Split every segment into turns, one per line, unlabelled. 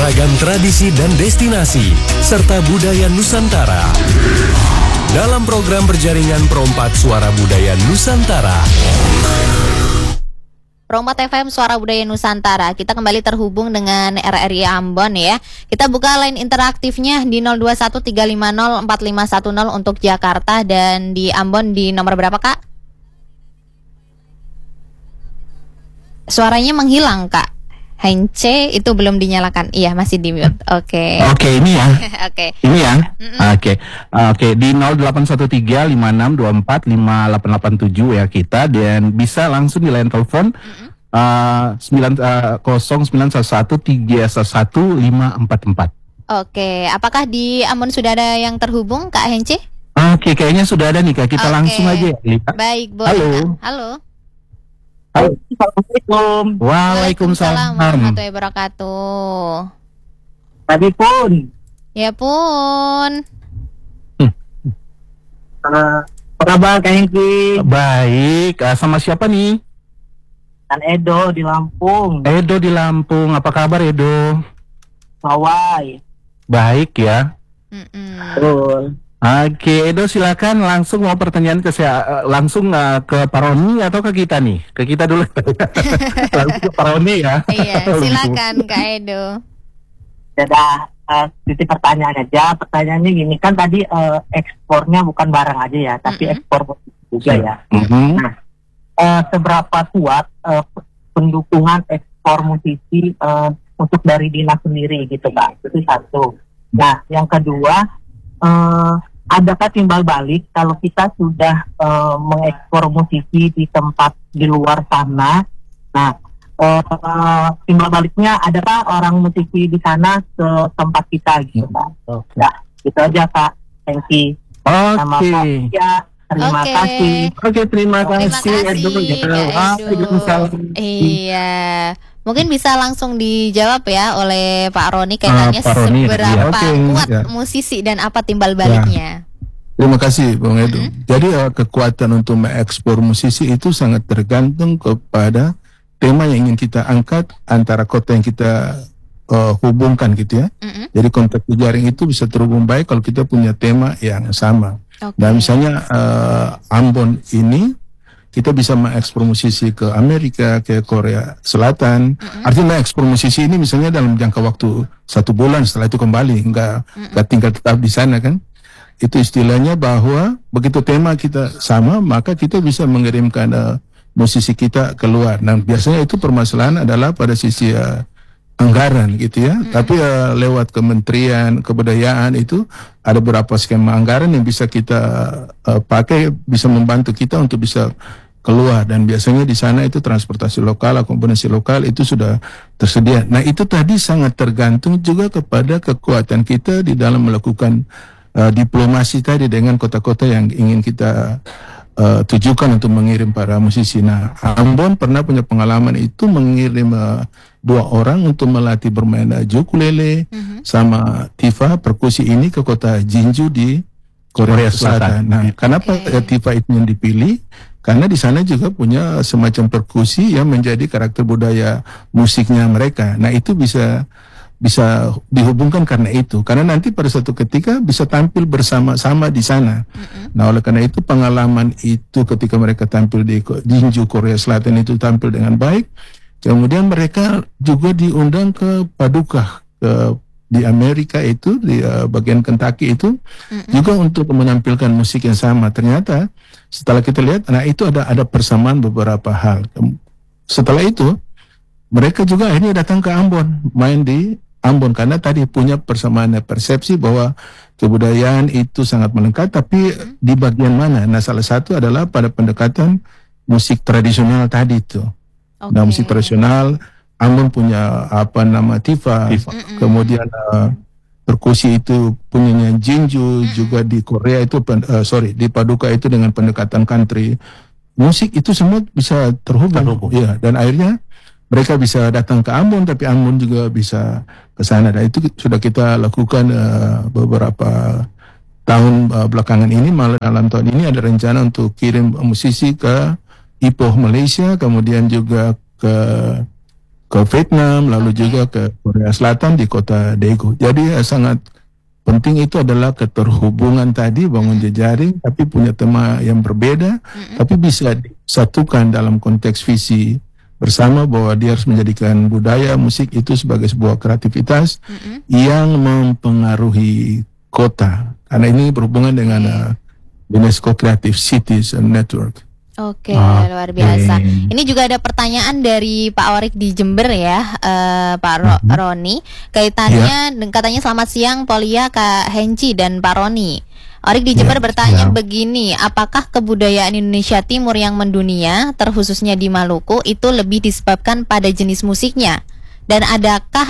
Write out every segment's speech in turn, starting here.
Ragam tradisi dan destinasi, serta budaya Nusantara. Dalam program berjaringan Perompak Suara Budaya Nusantara.
Perompak FM Suara Budaya Nusantara. Kita kembali terhubung dengan RRI Ambon ya. Kita buka line interaktifnya di 0213504510 untuk Jakarta, dan di Ambon di nomor berapa, Kak? Suaranya menghilang, Kak. Hence itu belum dinyalakan. Iya, masih di mute. Oke.
Oke, ini ya.
Oke.
Ini ya. Oke, di 081356245887 ya kita, dan bisa langsung di line telepon 0911313544.
Oke, apakah di Ambon sudah ada yang terhubung, Kak Hence?
Oke, kayaknya sudah ada nih, Kak. Kita langsung aja ya.
Baik, boleh.
Halo.
Kak. Halo.
Assalamualaikum. Waalaikumsalam
warahmatullahi wabarakatuh.
Tadi pun.
Ya pun.
Apa kabar Kak Hengki?
Baik, sama siapa nih?
Dan Edo di Lampung.
Edo di Lampung, apa kabar Edo?
Hawaii.
Baik ya.
Betul.
Oke, Edo silakan langsung mau pertanyaan langsung ke Pak Roni atau ke kita nih? Ke kita dulu. Langsung ke Pak Roni ya.
Iya, silakan Kak Edo.
Dadah, titip pertanyaan aja. Pertanyaannya gini, kan tadi ekspornya bukan barang aja ya, tapi ekspor juga ya. Nah, seberapa kuat pendukungan ekspor musisi untuk dari dinas sendiri gitu Pak? Itu satu. Nah, yang kedua, adakah timbal balik kalau kita sudah mengekspor musisi di tempat di luar sana? Nah, timbal baliknya adakah orang musisi di sana ke tempat kita gitu Pak? Nah, gitu aja Kak. Thank you.
Oke.
Terima kasih.
Oke, terima kasih Edo.
Iya. Mungkin bisa langsung dijawab ya oleh Pak Roni kaitannya seberapa kuat musisi dan apa timbal baliknya.
Terima kasih Bang Edo. Jadi kekuatan untuk mengekspor musisi itu sangat tergantung kepada tema yang ingin kita angkat, antara kota yang kita hubungkan gitu ya. Jadi kontak jejaring itu bisa terhubung baik kalau kita punya tema yang sama. Nah misalnya Ambon ini kita bisa mengekspor musisi ke Amerika, ke Korea Selatan. Artinya mengekspor musisi ini misalnya dalam jangka waktu 1 bulan, setelah itu kembali, enggak tinggal tetap di sana kan. Itu istilahnya bahwa begitu tema kita sama, maka kita bisa mengirimkan musisi kita keluar. Nah biasanya itu permasalahan adalah pada sisi anggaran gitu ya. Tapi lewat Kementerian Kebudayaan itu ada beberapa skema anggaran yang bisa kita pakai, bisa membantu kita untuk bisa keluar, dan biasanya di sana itu transportasi lokal, akomodasi lokal itu sudah tersedia. Nah itu tadi sangat tergantung juga kepada kekuatan kita di dalam melakukan diplomasi tadi dengan kota-kota yang ingin kita tujukan untuk mengirim para musisi. Nah Ambon pernah punya pengalaman itu mengirim 2 orang untuk melatih bermain ukulele sama tifa perkusi ini ke kota Jinju di Korea Selatan. Nah, kenapa tifa itu yang dipilih? Karena di sana juga punya semacam perkusi yang menjadi karakter budaya musiknya mereka. Nah, itu bisa dihubungkan karena itu. Karena nanti pada suatu ketika bisa tampil bersama-sama di sana. Nah, oleh karena itu pengalaman itu ketika mereka tampil di Jinju Korea Selatan itu tampil dengan baik. Kemudian mereka juga diundang ke Paducah di Amerika itu, di bagian Kentucky itu juga untuk menampilkan musik yang sama. Ternyata setelah kita lihat, nah itu ada persamaan beberapa hal. Setelah itu mereka juga akhirnya datang ke Ambon, main di Ambon, karena tadi punya persamaan persepsi bahwa kebudayaan itu sangat melengkap, tapi di bagian mana? Nah salah satu adalah pada pendekatan musik tradisional tadi itu. Nah musik tradisional, Ambon punya tifa. Kemudian perkusi itu punyanya Jinju, juga di Korea itu di Paducah itu dengan pendekatan country. Musik itu semua bisa terhubung. Ya, dan akhirnya mereka bisa datang ke Ambon, tapi Ambon juga bisa ke sana. Dan itu sudah kita lakukan beberapa tahun belakangan ini. Malah dalam tahun ini ada rencana untuk kirim musisi ke Ipoh Malaysia, kemudian juga ke ke Vietnam, lalu juga ke Korea Selatan di kota Daegu. Jadi sangat penting itu adalah keterhubungan tadi, bangun jejaring, tapi punya tema yang berbeda, tapi bisa disatukan dalam konteks visi bersama bahwa dia harus menjadikan budaya musik itu sebagai sebuah kreativitas yang mempengaruhi kota. Karena ini berhubungan dengan UNESCO Creative Cities Network.
Oke, luar biasa. Ini juga ada pertanyaan dari Pak Orik di Jember ya, Pak Roni. Kaitannya, katanya selamat siang Polia, Kak Henci dan Pak Roni. Orik di Jember bertanya begini, apakah kebudayaan Indonesia Timur yang mendunia, terkhususnya di Maluku, itu lebih disebabkan pada jenis musiknya? Dan adakah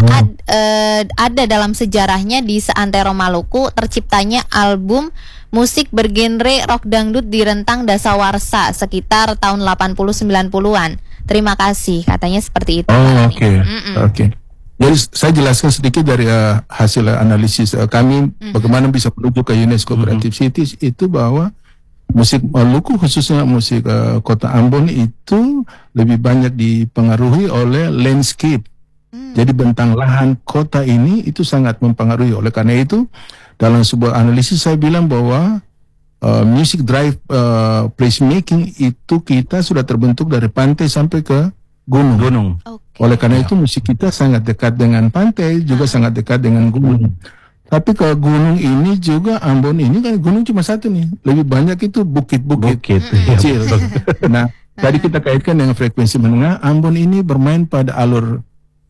ada dalam sejarahnya di seantero Maluku terciptanya album musik bergenre rock dangdut di rentang dasawarsa sekitar tahun 80-90-an. Terima kasih, katanya seperti itu.
Oke. Jadi saya jelaskan sedikit dari hasil analisis kami bagaimana bisa menuju ke UNESCO Creative Cities itu bahwa musik Maluku khususnya musik kota Ambon itu lebih banyak dipengaruhi oleh landscape. Jadi bentang lahan kota ini itu sangat mempengaruhi. Oleh karena itu dalam sebuah analisis saya bilang bahwa music drive placemaking itu kita sudah terbentuk dari pantai sampai ke gunung. Oleh karena itu musik kita sangat dekat dengan pantai, juga sangat dekat dengan gunung. Tapi ke gunung ini juga Ambon ini kan gunung cuma satu nih, lebih banyak itu bukit-bukit kecil. Nah, tadi kita kaitkan dengan frekuensi menengah, Ambon ini bermain pada alur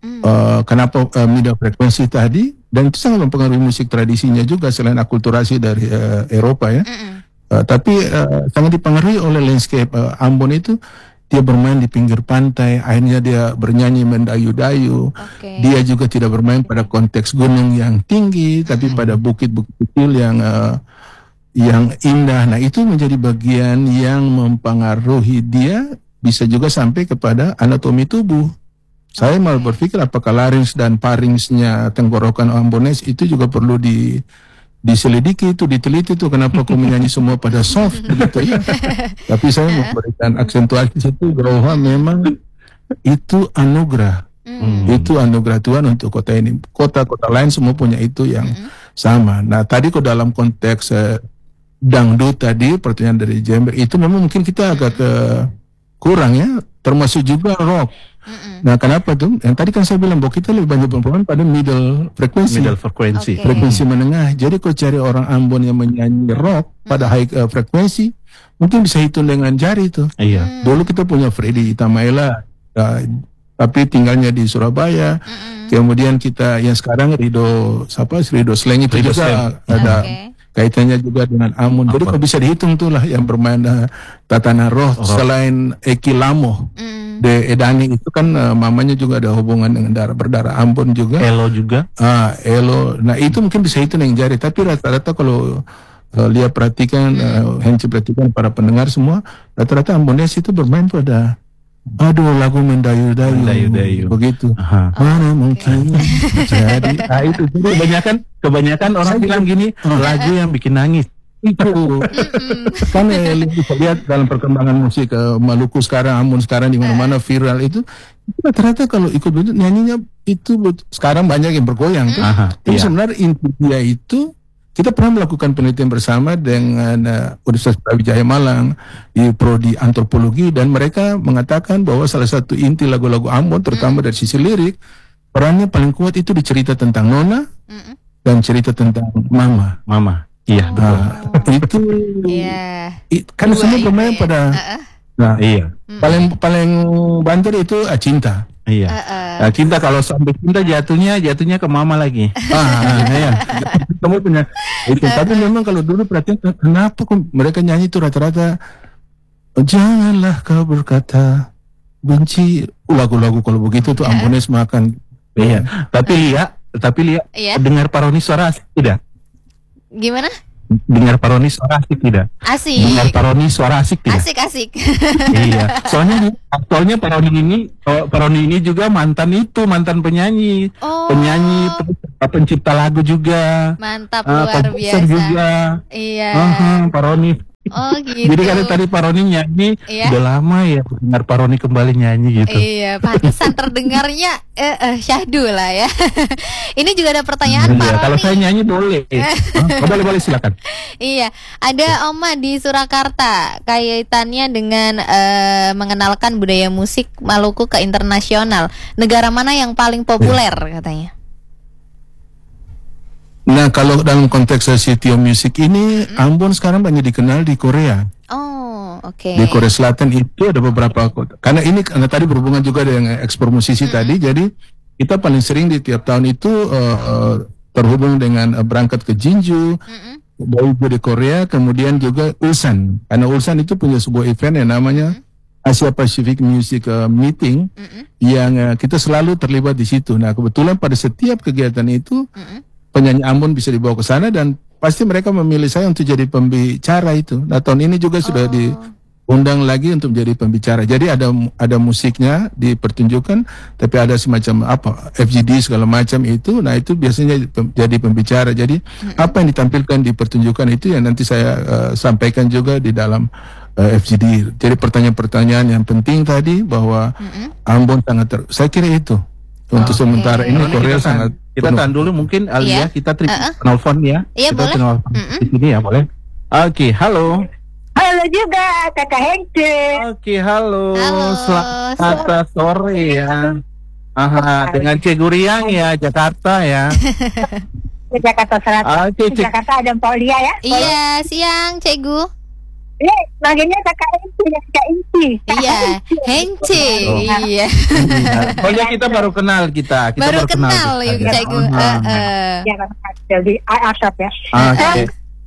kenapa middle frekuensi tadi, dan itu sangat mempengaruhi musik tradisinya juga selain akulturasi dari Eropa ya. Tapi sangat dipengaruhi oleh landscape Ambon itu. Dia bermain di pinggir pantai, akhirnya dia bernyanyi mendayu-dayu. Dia juga tidak bermain pada konteks gunung yang tinggi, tapi pada bukit-bukit kecil yang indah. Nah, itu menjadi bagian yang mempengaruhi dia, bisa juga sampai kepada anatomi tubuh. Saya malah berpikir apakah larynx dan pharynxnya tenggorokan Ambonese itu juga perlu diselidiki itu, diteliti itu kenapa aku menyanyi semua pada soft begitu ya. Tapi saya memberikan aksentuasi itu bahwa memang itu anugerah. Itu anugerah Tuhan untuk kota ini. Kota-kota lain semua punya itu yang sama. Nah, tadi kok dalam konteks dangdut tadi pertanyaan dari Jember itu memang mungkin kita agak kurang ya, termasuk juga rock. Nah, kenapa tuh? Yang tadi kan saya bilang bahwa kita lebih banyak berperan pada middle frekuensi. Frekuensi menengah. Jadi kalau cari orang Ambon yang menyanyi rock pada high frekuensi, mungkin bisa hitung dengan jari tuh. Dulu kita punya Freddy Tamaela, tapi tinggalnya di Surabaya. Kemudian kita yang sekarang Rido Sleng itu juga ada kaitannya juga dengan Ambon. Jadi kalau bisa dihitung tuh lah yang bermain Tatana Roh selain Eki Lamo. De Edani itu kan mamanya juga ada hubungan dengan berdarah Ambon juga.
Elo juga.
Elo. Nah, itu mungkin bisa hitung dengan jari. Tapi rata-rata kalau lihat perhatikan, Henci perhatikan para pendengar semua, rata-rata Ambonese itu bermain pada lagu mendayu-dayu. Begitu. Mana mungkin jadi. Nah, itu kebanyakan orang bilang gini, lagu yang bikin nangis. Itu kan lihat dalam perkembangan musik Maluku sekarang, Ambon sekarang di mana-mana viral itu rata-rata kalau ikut begitu nyanyinya itu sekarang banyak yang bergoyang kan. Tapi sebenarnya inti dia itu kita pernah melakukan penelitian bersama dengan Universitas Brawijaya Malang di prodi antropologi, dan mereka mengatakan bahwa salah satu inti lagu-lagu Ambon terutama dari sisi lirik perannya paling kuat itu di cerita tentang Nona dan cerita tentang Mama. Iya, betul. Itu kan semua pemain pada. Nah, paling banter itu cinta. Nah, cinta kalau sampai cinta jatuhnya ke mama lagi. Kamu punya itu. Tapi memang kalau dulu perhatian kenapa mereka nyanyi itu rata-rata janganlah kau berkata benci, lagu-lagu kalau begitu tuh Ambonese makan. Tapi lihat dengar paroni suara asik tidak?
Gimana?
Dengar paroni suara asik tidak?
Asik.
Dengar paroni suara asik tidak?
Asik.
Iya. Soalnya paroni ini juga mantan penyanyi. Penyanyi, pencipta lagu juga.
Mantap, luar biasa.
Juga.
Iya.
Paroni.
Oh gitu.
Jadi kalau tadi Pak Roni nyanyi,
Iya.
udah lama ya dengar Pak Roni kembali nyanyi gitu.
Iya, pantesan terdengarnya syahdu lah ya. Ini juga ada pertanyaan Pak
Iya,
Roni.
kalau saya nyanyi boleh. Boleh silakan.
Iya, ada Oma di Surakarta kaitannya dengan mengenalkan budaya musik Maluku ke internasional. Negara mana yang paling populer katanya?
Nah, kalau dalam konteks City of Music ini, Ambon sekarang banyak dikenal di Korea.
Oh, oke.
Di Korea Selatan itu ada beberapa kota. Karena ini karena tadi berhubungan juga dengan ekspor musisi tadi, jadi kita paling sering di tiap tahun itu terhubung dengan berangkat ke Jinju, Daegu di Korea, kemudian juga Ulsan. Karena Ulsan itu punya sebuah event yang namanya Asia Pacific Music Meeting, yang kita selalu terlibat di situ. Nah, kebetulan pada setiap kegiatan itu penyanyi Ambon bisa dibawa ke sana dan pasti mereka memilih saya untuk jadi pembicara itu. Nah, tahun ini juga sudah diundang lagi untuk menjadi pembicara. Jadi ada musiknya dipertunjukkan, tapi ada semacam FGD segala macam itu. Nah, itu biasanya jadi pembicara. Jadi apa yang ditampilkan di pertunjukan itu yang nanti saya sampaikan juga di dalam FGD. Jadi pertanyaan-pertanyaan yang penting tadi bahwa Ambon sangat saya kira itu. Untuk sementara ini Korea sangat
kita tahan dulu mungkin Alia, kita telepon ya.
Iya,
kita
boleh.
telepon di sini ya, boleh. Oke, halo.
Halo juga Kakak Hengce.
Oke, halo.
Halo.
Selamat sore ya. Aha, dengan Cik Guriang ya, Jakarta ya.
Ke Jakarta Selatan.
Oke, Cik.
Jakarta ada Paulia ya.
Iya, siang Cegu.
Ini bagiannya Kakak Hengce ya, Kakak Inci.
Iya, Hence. Iya.
Pokoknya kita baru kenal kita.
Baru kenal yuk
kita.
Cegu.
Ya, di Arshad ya.
Oke.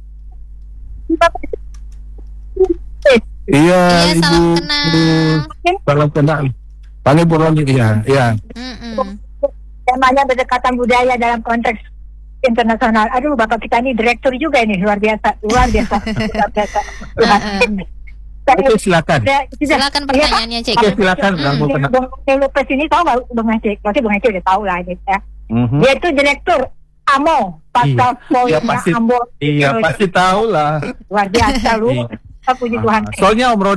Iya,
Iya,
Ibu.
salam kenal.
Salam kenal. Panggil Bu Roni, iya.
Temanya berdekatan budaya dalam konteks internasional. Aduh, Bapak kita ini direktur juga ini, luar biasa. Luar biasa.
Oke, silakan.
Silakan pertanyaannya Cegu.
Oke, silakan. Kamu kenal.
Bung Lopez ini tahu nggak Bung Hengce? Pasti Bung Hengce udah tahu lah ini ya. Dia itu direktur AMO, Pascal
Iya,
Poinnya
pasti.
Ambon.
Iya, pasti tahu lah.
Luar biasa lu. Puji Tuhan.
Soalnya Om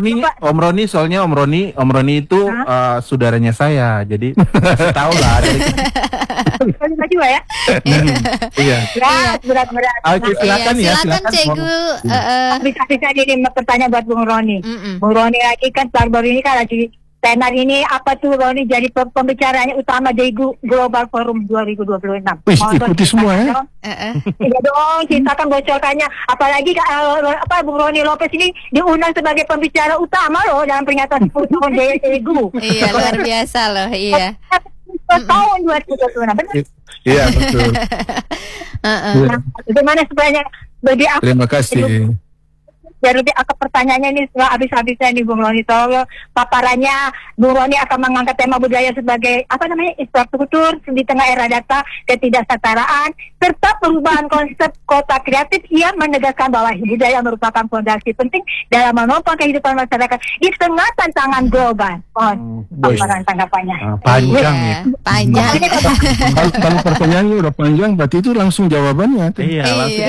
Roni itu saudaranya saya, jadi tahu lah.
Terima juga ya.
Iya.
Berat.
Oke, silakan ya.
Silakan Cegu.
Bisa ini pertanyaan buat Bung Roni. Bung Roni lagi kan baru ini kan lagi tenar ini apa tuh Roni jadi pembicaranya utama Daegu Global Forum 2026.
Wih, ikuti semua ya.
Iya dong, ceritakan bocorkannya. Apalagi Bung Roni Lopez ini diundang sebagai pembicara utama loh dalam peringatan 10 tahun Daegu.
Iya, luar biasa loh. Iya.
Tahun 2026, benar?
Iya, betul.
Nah, bagaimana supaya bagi aku
Terima kasih.
biar lebih pertanyaannya ini setelah habis-habisnya nih Bung Roni Tolo paparannya Bung Roni akan mengangkat tema budaya sebagai infrastruktur di tengah era data ketidaksetaraan serta perubahan konsep kota kreatif yang menegaskan bahwa budaya merupakan fondasi penting dalam menopang kehidupan masyarakat di tengah tantangan global. Paparan tanggapannya.
Panjang ya.
Panjang.
Kalau pertanyaannya udah panjang, berarti itu langsung jawabannya.
Iya, langsung.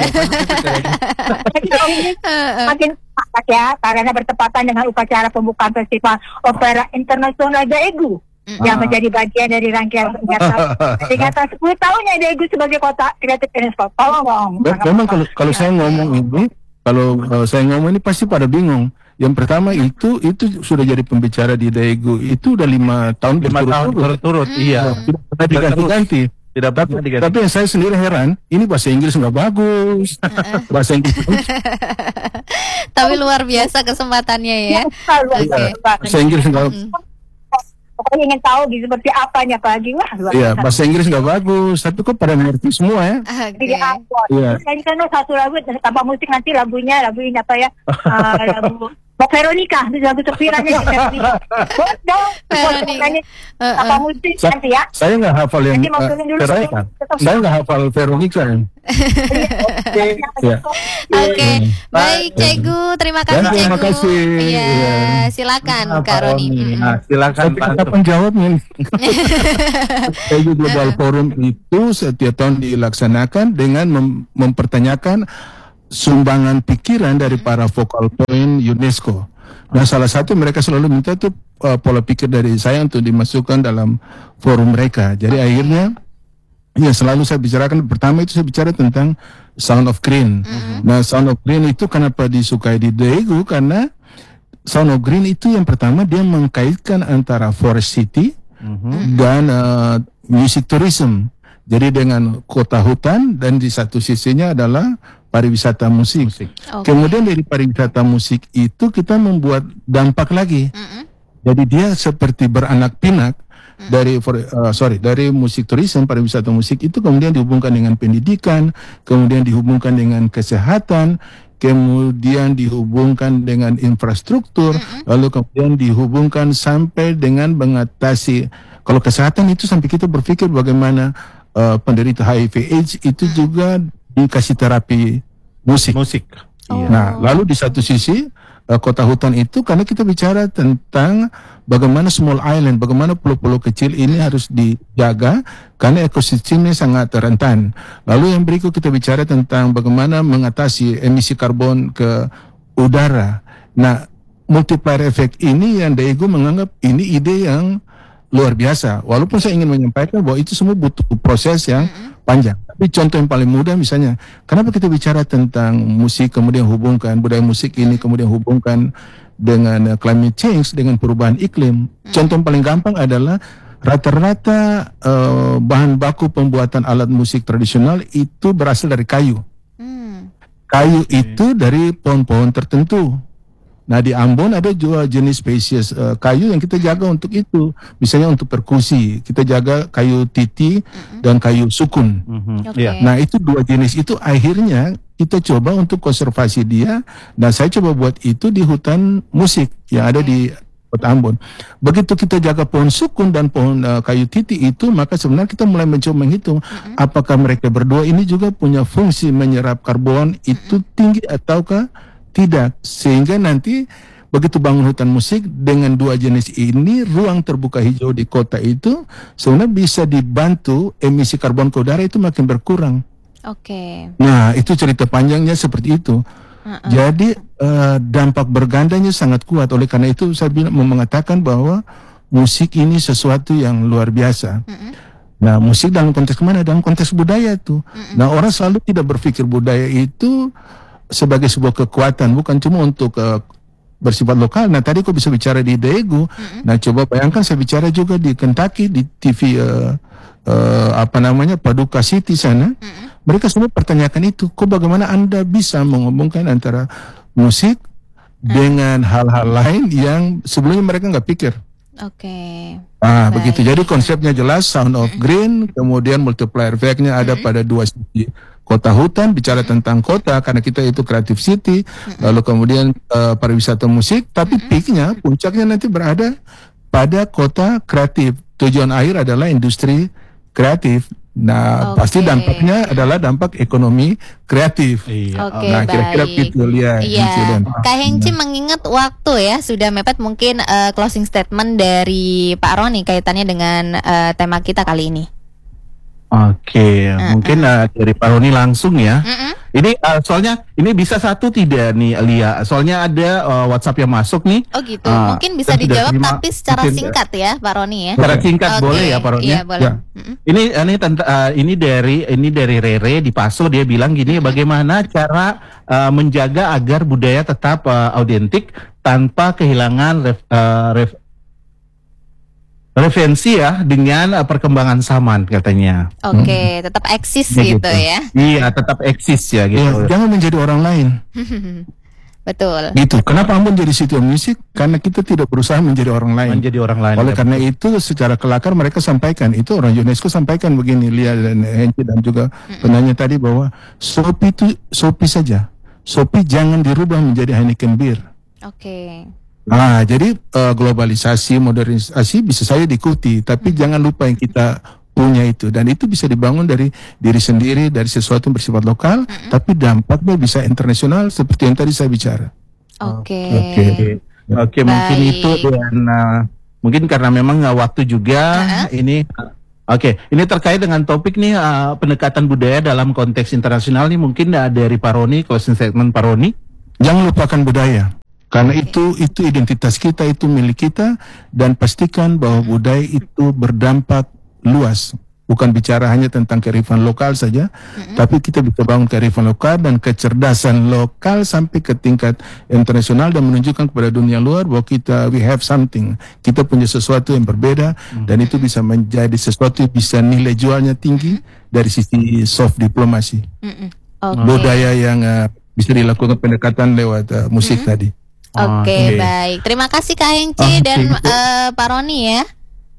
Makin pakat ya karena bertepatan dengan upacara pembukaan Festival Opera Internasional Daegu yang menjadi bagian dari rangkaian peringatan 10 tahunnya Daegu sebagai kota kreatif UNESCO. Tolong.
Memang kalau saya ngomong ini, kalau saya ngomong ini pasti pada bingung. Yang pertama itu sudah jadi pembicara di Daegu itu udah 5 tahun
berturut-turut. Iya.
Tidak pernah diganti-ganti.
Tidak pernah diganti.
Tapi yang saya sendiri heran, ini bahasa Inggris nggak bagus, bahasa Inggris
Tapi luar biasa kesempatannya ya.
bahasa Inggris nggak,
Pokoknya ingin tahu seperti apanya pagi
iya bahasa Inggris nggak bagus, tapi kok pada mengerti semua ya.
Jadi Ambon.
Iya.
Ini kan satu lagu tanpa musik nanti lagu ini apa ya? Lagu Mbak Veronica, lagu terpiranya Veronica. Veronica. Tanpa musik nanti ya.
Saya nggak hafal yang
Nanti masukin dulu.
Veronica. Saya nggak hafal Veronica. Ya.
Oke, baik Cegu, terima kasih Cegu.
Terima kasih.
Iya, silakan Kak Roni.
Silakan.
Kapan jawabnya? Daegu Global Forum itu setiap tahun dilaksanakan dengan mempertanyakan sumbangan pikiran dari para focal point UNESCO. Nah, salah satu mereka selalu minta tuh pola pikir dari saya untuk dimasukkan dalam forum mereka. Jadi akhirnya ya selalu saya bicarakan, pertama itu saya bicara tentang Sound of Green. Nah, Sound of Green itu kenapa disukai di Daegu, karena Sound of Green itu yang pertama dia mengkaitkan antara forest city dan music tourism. Jadi dengan kota hutan, dan di satu sisinya adalah pariwisata musik.
Okay.
Kemudian dari pariwisata musik itu kita membuat dampak lagi. Jadi dia seperti beranak pinak dari musik tourism, pariwisata musik itu kemudian dihubungkan dengan pendidikan, kemudian dihubungkan dengan kesehatan, kemudian dihubungkan dengan infrastruktur, lalu kemudian dihubungkan sampai dengan mengatasi. Kalau kesehatan itu sampai kita berpikir bagaimana penderita HIV/AIDS itu juga dikasih terapi musik. Nah, lalu di satu sisi kota hutan itu karena kita bicara tentang bagaimana small island, bagaimana pulau-pulau kecil ini harus dijaga karena ekosistemnya sangat rentan. Lalu yang berikut kita bicara tentang bagaimana mengatasi emisi karbon ke udara. Nah, multiplier effect ini yang Daegu menganggap ini ide yang luar biasa. Walaupun saya ingin menyampaikan bahwa itu semua butuh proses yang panjang. Tapi contoh yang paling mudah misalnya, kenapa kita bicara tentang musik kemudian hubungkan budaya musik ini kemudian hubungkan dengan climate change, dengan perubahan iklim. Contoh yang paling gampang adalah rata-rata bahan baku pembuatan alat musik tradisional itu berasal dari kayu. Kayu itu dari pohon-pohon tertentu. Nah, di Ambon ada juga jenis spesies kayu yang kita jaga untuk itu. Misalnya untuk perkusi, kita jaga kayu titi dan kayu sukun. Nah, itu dua jenis itu akhirnya kita coba untuk konservasi dia. Dan saya coba buat itu di hutan musik yang ada di Kota Ambon. Begitu kita jaga pohon sukun dan pohon kayu titi itu, maka sebenarnya kita mulai mencoba menghitung apakah mereka berdua ini juga punya fungsi menyerap karbon itu tinggi ataukah tidak, sehingga nanti begitu bangun hutan musik dengan dua jenis ini, ruang terbuka hijau di kota itu sebenarnya bisa dibantu emisi karbon ke udara itu makin berkurang. Nah, itu cerita panjangnya seperti itu. Jadi dampak bergandanya sangat kuat. Oleh karena itu saya mengatakan bahwa musik ini sesuatu yang luar biasa. Nah, musik dalam konteks mana? Dalam konteks budaya tuh. Nah, orang selalu tidak berpikir budaya itu sebagai sebuah kekuatan, bukan cuma untuk bersifat lokal. Nah, tadi kok bisa bicara di Daegu. Nah, coba bayangkan saya bicara juga di Kentucky, di TV Paducah City sana. Mereka semua pertanyakan itu, kok bagaimana Anda bisa menghubungkan antara musik dengan hal-hal lain yang sebelumnya mereka nggak pikir. Begitu. Jadi konsepnya jelas, Sound of Green, kemudian multiplier effect-nya ada pada dua sisi. Kota hutan, bicara tentang kota karena kita itu creative city, lalu kemudian pariwisata musik, tapi peaknya, puncaknya nanti berada pada kota kreatif. Tujuan akhir adalah industri kreatif. Nah, pasti dampaknya adalah dampak ekonomi kreatif. Nah, kira-kira begitu lihat.
Kak Hengci mengingat waktu ya sudah mepet, mungkin closing statement dari Pak Roni kaitannya dengan tema kita kali ini.
Mungkin dari Pak Roni langsung ya. Ini soalnya ini bisa satu tidak nih Lia. Soalnya ada WhatsApp yang masuk nih.
Mungkin bisa dijawab tapi secara singkat ya Pak Roni ya.
Secara singkat boleh ya Pak Roni.
Iya, boleh.
Ini dari Rere di Paso, dia bilang gini, bagaimana cara menjaga agar budaya tetap autentik tanpa kehilangan referensi ya dengan perkembangan zaman katanya.
Tetap eksis gitu ya.
Iya, tetap eksis ya gitu.
Jangan menjadi orang lain.
Betul.
Gitu. Kenapa Ambon jadi city of music? Karena kita tidak berusaha menjadi orang lain. Oleh karena itu secara kelakar mereka sampaikan, itu orang UNESCO sampaikan begini, Lia dan Hengci dan juga penanya tadi bahwa Sopi saja. Sopi jangan dirubah menjadi Heineken Beer. Nah, jadi globalisasi, modernisasi bisa saja diikuti, tapi jangan lupa yang kita punya itu, dan itu bisa dibangun dari diri sendiri, dari sesuatu yang bersifat lokal, tapi dampaknya bisa internasional seperti yang tadi saya bicara.
Mungkin itu, dan mungkin karena memang waktu juga ini Oke, ini terkait dengan topik nih pendekatan budaya dalam konteks internasional nih, mungkin dari Pak Roni, closing statement Pak Roni.
Jangan lupakan budaya, karena itu identitas kita, itu milik kita, dan pastikan bahwa budaya itu berdampak luas. Bukan bicara hanya tentang kearifan lokal saja, tapi kita bisa bangun kearifan lokal dan kecerdasan lokal sampai ke tingkat internasional dan menunjukkan kepada dunia luar bahwa we have something. Kita punya sesuatu yang berbeda dan itu bisa menjadi sesuatu yang bisa nilai jualnya tinggi dari sisi soft diplomasi. Budaya yang bisa dilakukan pendekatan lewat musik tadi.
Oke, baik. Terima kasih Kak Hengci dan Pak Roni ya.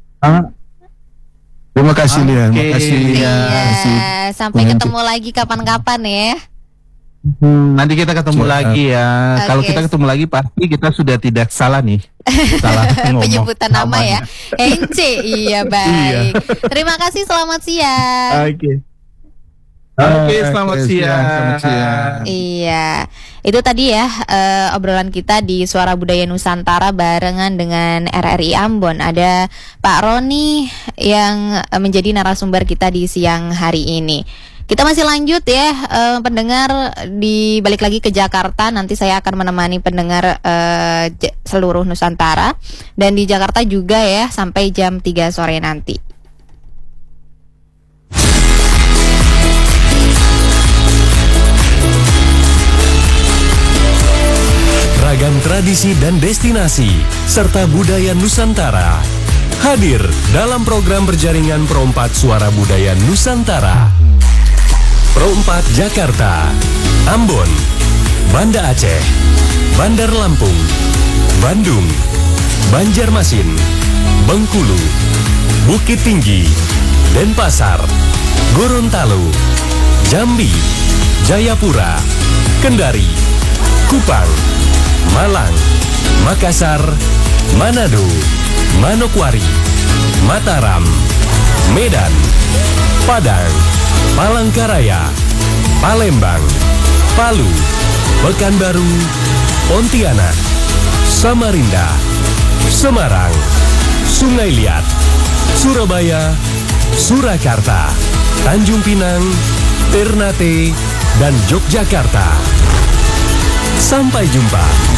Terima kasih Lia, terima kasih.
Sampai ketemu lagi kapan-kapan ya.
Nanti kita ketemu lagi ya. Kalau kita ketemu lagi pasti kita sudah tidak salah nih. Salah ngomong.
Penyebutan nama ya. Hengci, iya baik. Terima kasih, selamat siang.
Selamat siang.
Iya, itu tadi ya obrolan kita di Suara Budaya Nusantara barengan dengan RRI Ambon. Ada Pak Roni yang menjadi narasumber kita di siang hari ini. Kita masih lanjut ya, pendengar, di balik lagi ke Jakarta. Nanti saya akan menemani pendengar seluruh Nusantara, dan di Jakarta juga ya sampai jam 3 sore nanti.
Ragam tradisi dan destinasi serta budaya Nusantara hadir dalam program berjaringan Pro 4 Suara Budaya Nusantara. Pro 4 Jakarta, Ambon, Banda Aceh, Bandar Lampung, Bandung, Banjarmasin, Bengkulu, Bukit Tinggi, Denpasar, Gorontalo, Jambi, Jayapura, Kendari, Kupang, Malang, Makassar, Manado, Manokwari, Mataram, Medan, Padang, Palangkaraya, Palembang, Palu, Pekanbaru, Pontianak, Samarinda, Semarang, Sungai Liat, Surabaya, Surakarta, Tanjung Pinang, Ternate, dan Yogyakarta. Sampai jumpa.